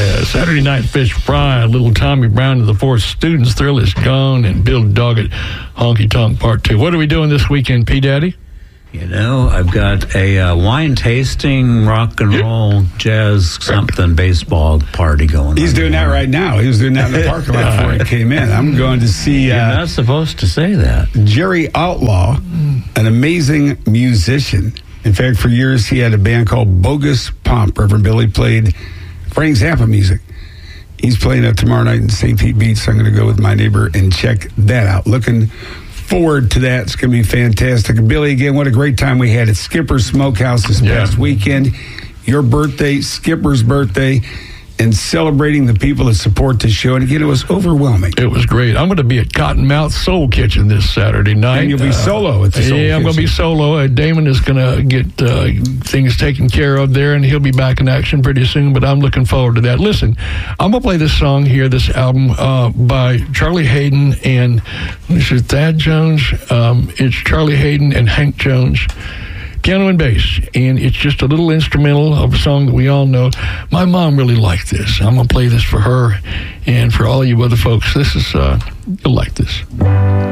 Saturday Night Fish Fry, Little Tommy Brown to the Four Students, Thrill Is Gone, and Bill Doggett, Honky Tonk Part 2. What are we doing this weekend, P. Daddy? You know, I've got a wine tasting, rock and roll, jazz, something, baseball party going on. He's doing that right now. He was doing that in the parking lot before he came in. I'm going to see... You're not supposed to say that. Jerry Outlaw, an amazing musician. In fact, for years, he had a band called Bogus Pomp. Reverend Billy played Frank Zappa music. He's playing it tomorrow night in St. Pete Beach, so I'm going to go with my neighbor and check that out. Looking forward to that. It's going to be fantastic. And Billy, again, what a great time we had at Skipper's Smokehouse this past weekend. Your birthday, Skipper's birthday, and celebrating the people that support the show. And again, it was overwhelming. It was great. I'm going to be at Cottonmouth Soul Kitchen this Saturday night. And you'll be solo at the Soul Kitchen. Yeah, I'm going to be solo. Damon is going to get things taken care of there, and he'll be back in action pretty soon, but I'm looking forward to that. Listen, I'm going to play this song here, this album by Charlie Hayden and this is Thad Jones. It's Charlie Hayden and Hank Jones. Piano and bass, and it's just a little instrumental of a song that we all know. My mom really liked this. I'm going to play this for her and for all you other folks. This is, you'll like this.